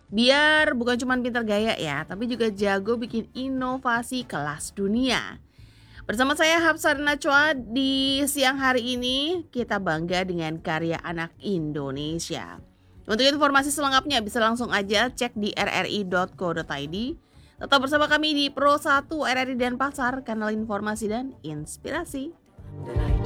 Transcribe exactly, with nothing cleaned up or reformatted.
Biar bukan cuma pintar gaya ya, tapi juga jago bikin inovasi kelas dunia. Bersama saya Hapsari Nachwa di siang hari ini kita bangga dengan karya anak Indonesia. Untuk informasi selengkapnya bisa langsung aja cek di r r i dot co dot i d. Tetap bersama kami di Pro satu R R I Denpasar, kanal informasi dan inspirasi.